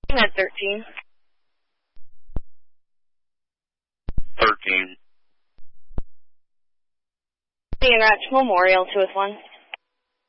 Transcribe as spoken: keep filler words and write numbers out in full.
At thirteen. thirteen. Being Ratch Memorial, two with one.